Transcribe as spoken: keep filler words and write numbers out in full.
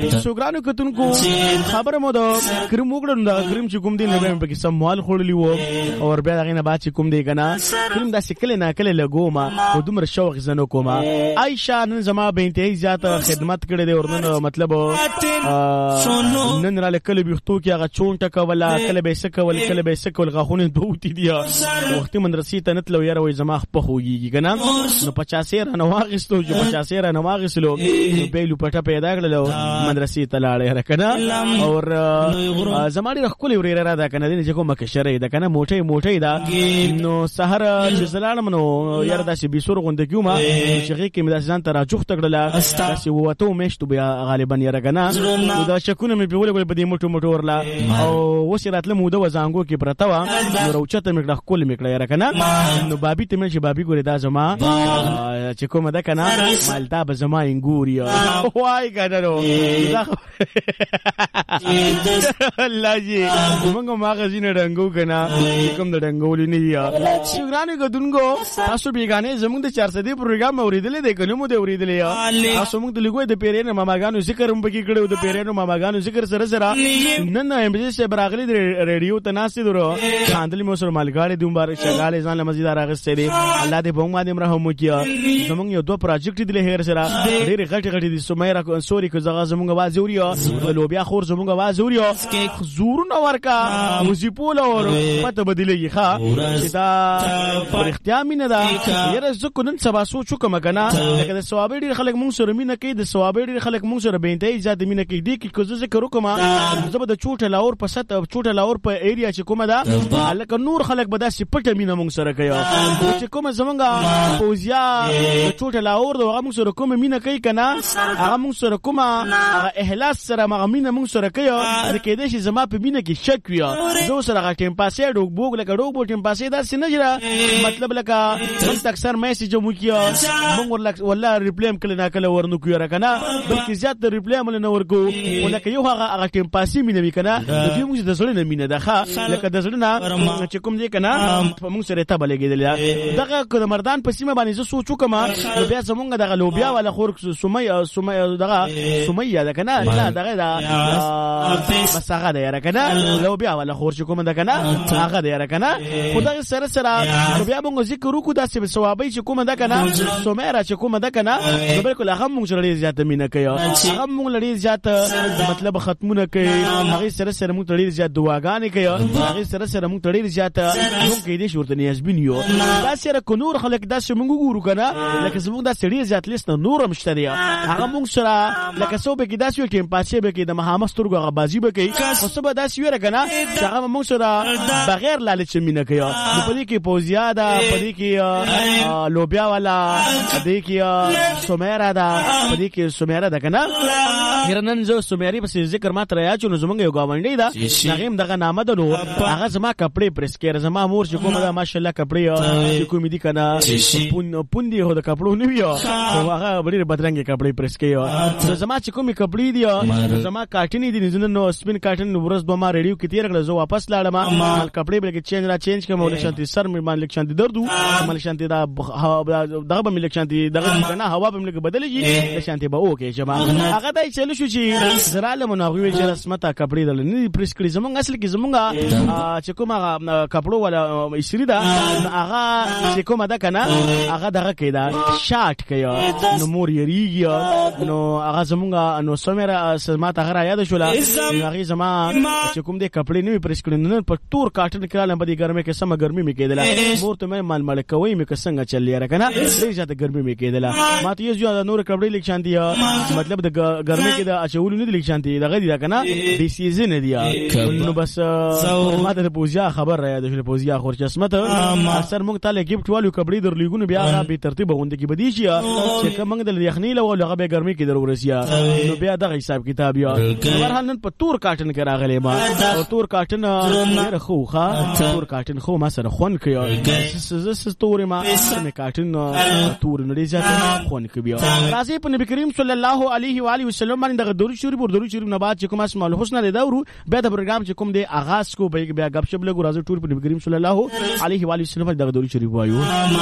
سوګرانو کتونکو خبره مو دا کریم وګړو دا کریم چې کوم دی نه به پکې سم مال خورلی وو او بیا دغه نه بعد چې کوم دی کنه کریم دا سکل نه کله لګوما او دومره شوق زنو کوما عائشہ نن زما به انتهایی زیاته خدمت کړې دی ورنه مطلب نن را لکل بيختو کې هغه چونټه کولا کله به سکول کله به سکول غاخونه دوتی دی وخت مدرسې ته نتلو یاره وای زما خپ خوږي کنه نو پچاس را نو واغستو چې پچاس را نو واغسلو به لو پټه پیدا کړلو مدرسې ته لاړې را کنه او زماري رخولې ورې را ده کنه دې چې کومه کشره ده کنه موټه موټه ده نو سحر چې زلالم نو یاره داسې بیسور غونډه کیوما چې غي کې مدرسې ځان ته راجوخ تکړه داسې وته مېشتو بیا غالبا یاره کنه دا شکونه مې په ولې په دې موټو موټو ورلا او وسراتله موده وزانګو کې پرتا و نو روچته مې خپل مې کړه یاره کنه نو بابي ته مې چې بابي ګوري دا زما چې کومه ده کنه مالتا به زما انګوري وای کنه نو الله جی موږ ماغزینه رنگو کنه کوم د رنگولې نه یا شکرانه کوونکو تاسو بیگانه زموږ د چار سو دی پروګرام اوریدلې د کلمو د اوریدلې یا تاسو موږ د لګوي د پیرینو ماماګانو ذکر هم پکې کړو د پیرینو ماماګانو ذکر سره سره نن نه ام بي سي براغلي د ریډیو تناسي درو خاندلې مو سره مالګاړي د مبارک شغاله ځان له مزیدار اغستې دي الله دې بوم باندې مرهم وکیا زموږ یو دوه پروجیکټ دي له هر سره ډېر غټ غټ دي سمیرا سوري کو زغه زموږ आवाज اوریا لوبیا خور زموږ आवाज اوریا زور نو ورکا مزيپول اور پته بدلېږي ښا چې دا پر اختیار مینه دا یره زکه نن سبا سوچو کوم کنه لکه د ثواب ډیر خلک مونږ سره مینه کوي د ثواب ډیر خلک مونږ سره به انتهایی زیات مینه کوي دي کې کوزه ذکر وکم زبر د چوټه لاور په ست چوټه لاور په ایریا چې کومه دا لکه نور خلک به دا سپټه مینه مونږ سره کوي چې کومه زمونږه پوزیا د چوټه لاور دغه مونږ سره کومه مینه کوي کنه هغه مونږ سره کومه احلاس سره مغه مینه مونږ سره کوي د کې دې چې زما په مینه کې شک وي زه سره غا ټیم پاسې ډوګ بوګ لکه ډوګ بو ټیم پاسې دا سينجره مطلب لکه موږ اکثر میسج مو کیو موږ ورلک والله ریپلایم کله نه کله ورنو کیو را کنه بلکې زیات د ریپلایم نه ورکو ولکه یو هغه هغه ټیم پاسې مینه وی کنه د دې موږ د زړه نه مینه ده ښه لکه د زړه نه چې کوم دې کنه موږ سره ته بلګیدل دغه د مردان په سیمه باندې زه سوچو کما بیا زمونږ دغه لوبیا ولا خور سمي سمي دغه سميه ده کنه لا دغه دا بس هغه ده کنه لوبیا ولا خور چې کوم ده کنه هغه ده کنه خدای سره سره بیا موږ ذکر وکړو داسې به ثوابي چې کوم ده کنه سمیرا چې کوم ده کنه بالکل هغه موږ سره زیات مینه کوي هغه موږ لري زیات مطلب ختمونه کوي هغه سره سره موږ لري زیات دعاګانې کوي هغه سره سره موږ لري زیات موږ کې دې شورت نه یزبین یو دا سره کو نور خلک داسې موږ ګورو کنه لکه زموږ د سړي زیات لیست نور مشتري هغه موږ سره لکه سو به کې داسې ټیم پاسې به کې د مهامسترګو هغه بازی به کوي خو سبا داسې وره کنه چې هغه موږ سره بغیر لالچ مینه کوي نو په دې کې پوزیا ده په دې کې لوبیا والا په دې کې سمیرا ده په دې کې سمیرا ده کنه هرنن زو سمیری په ذکر ماته رایا چې نو زمونږ یو گاونډي ده هغه دغه نامه ده نو هغه زما کپڑے پرس کړ زما مور چې کومه ده ماشاءالله کپڑے چې کوم دي کنه پون پوندي هو د کپړو نه ویو هغه ډېر بدرنګ کپڑے پرس کړي زما چې کومې کپڑے دي زما کاټنی دي نو سپین کاټن ورځ دوه ما ریډیو کې تیر کړل زه واپس لاړم مال کپڑے به کې چینج را چینج کوم ول شانتي سر مې مان لیک شانتي دردو مال شانتي دا دغه به لیک شانتي دغه کنه هوا به لیک بدلېږي شانتي به اوکې جما هغه دای چلو شو چې زراله مناغوي چې رسمته کپڑے دل نه پرس کړی زمونږ اصل کې زمونږ چې کومه کپړو ولا اسری دا هغه چې کومه ده کنه هغه دغه کې دا شارټ کوي نو مور یریږي نو هغه زمونږ نو سمیرا سمات هغه یاد شول هغه زما چې کوم دې کپڑے نه پرس کړی نن په تور کاټن کړه په دې ګرمه کې سم ګرمي می کېدله مور ته مې مال مال کوي مې څنګه چلی را کنه ډېر زیات ګرمي می کېدله ما ته یو نور کپڑے لیک شانتي مطلب د ګرمه کې دا اچول نه لیک شانتي دغه دي کنه دې سیزن دی نو بس ما ته پوزیا خبر را یاد شول پوزیا خور چشمت اکثر موږ ته گیفت والو کپڑے در لګونو بیا به ترتیب غونډه کې بدی شي چې کوم د یخنی له لغه به ګرمي کې ضرورسیا نو بیا دغه حساب کتاب یا ورحال نن په تور کاټن کې راغلی ما او تور کاټن ډېر خو ښه تور کاټن خو ما سره خون کوي ز ز تور ما مې کاټن تور نړۍ ځات خون کوي راځي په نبی کریم صلی الله علیه و آله وسلم باندې دغه درود شریف ور درود شریف نه بعد چې کوم اسماء الحسنا د دورو بیا د پروګرام چې کوم د آغاز کو بیا غب شپ لګو راځي ټول په نبی کریم صلی الله علیه و آله وسلم دغه درود شریف وایو.